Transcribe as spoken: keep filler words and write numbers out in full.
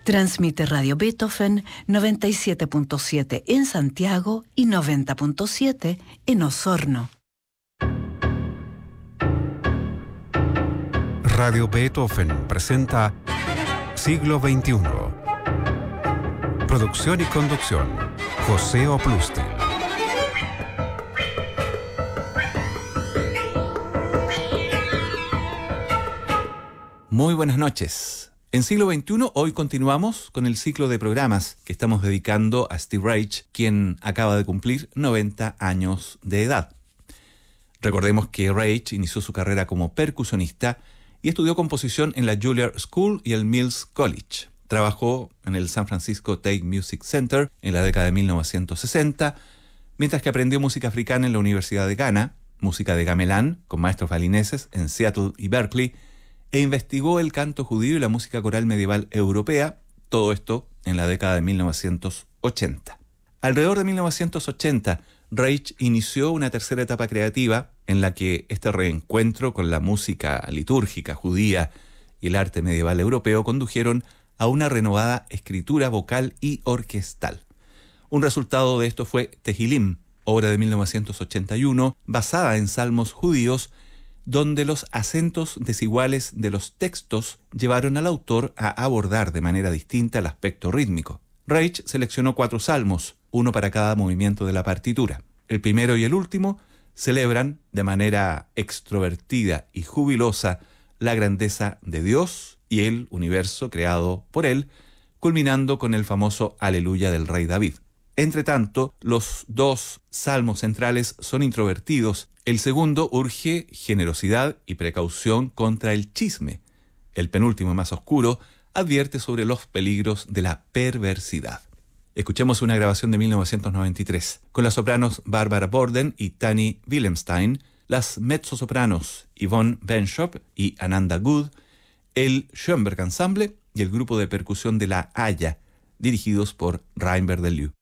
Transmite Radio Beethoven noventa y siete punto siete en Santiago y noventa punto siete en Osorno. Radio Beethoven presenta Siglo veintiuno. Producción y conducción, José Oplusti. Muy buenas noches. En Siglo veintiuno hoy continuamos con el ciclo de programas que estamos dedicando a Steve Reich, quien acaba de cumplir noventa años de edad. Recordemos que Reich inició su carrera como percusionista y estudió composición en la Juilliard School y el Mills College. Trabajó en el San Francisco Tate Music Center en la década de mil novecientos sesenta, mientras que aprendió música africana en la Universidad de Ghana, música de gamelán con maestros balineses en Seattle y Berkeley, e investigó el canto judío y la música coral medieval europea, todo esto en la década de mil novecientos ochenta. Alrededor de mil novecientos ochenta, Reich inició una tercera etapa creativa en la que este reencuentro con la música litúrgica judía y el arte medieval europeo condujeron a una renovada escritura vocal y orquestal. Un resultado de esto fue Tehilim, obra de mil novecientos ochenta y uno, basada en salmos judíos, donde los acentos desiguales de los textos llevaron al autor a abordar de manera distinta el aspecto rítmico. Reich seleccionó cuatro salmos, uno para cada movimiento de la partitura. El primero y el último celebran de manera extrovertida y jubilosa la grandeza de Dios y el universo creado por él, culminando con el famoso Aleluya del rey David. Entre tanto, los dos salmos centrales son introvertidos. El segundo urge generosidad y precaución contra el chisme. El penúltimo, más oscuro, advierte sobre los peligros de la perversidad. Escuchemos una grabación de mil novecientos noventa y tres, con las sopranos Barbara Borden y Tani Willemstein, las mezzosopranos Yvonne Benschop y Ananda Good, el Schoenberg Ensemble y el grupo de percusión de La Haya, dirigidos por Reinbert Delieu.